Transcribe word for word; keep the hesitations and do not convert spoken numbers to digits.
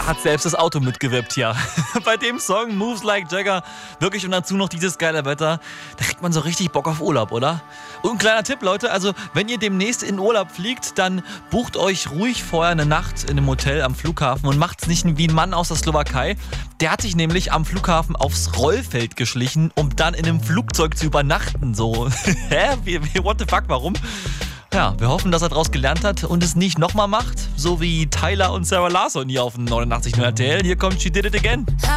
Da hat selbst das Auto mitgewippt, ja. Bei dem Song Moves Like Jagger, wirklich und dazu noch dieses geile Wetter, da kriegt man so richtig Bock auf Urlaub, oder? Und ein kleiner Tipp, Leute, also wenn ihr demnächst in Urlaub fliegt, dann bucht euch ruhig vorher eine Nacht in einem Hotel am Flughafen und macht's nicht wie ein Mann aus der Slowakei. Der hat sich nämlich am Flughafen aufs Rollfeld geschlichen, um dann in einem Flugzeug zu übernachten. So, hä? Wie, wie, what the fuck, warum? Ja, wir hoffen, dass er daraus gelernt hat und es nicht nochmal macht, so wie Tyler und Sarah Larsson hier auf dem neunundachtzig Komma null R T L. Hier kommt She Did It Again.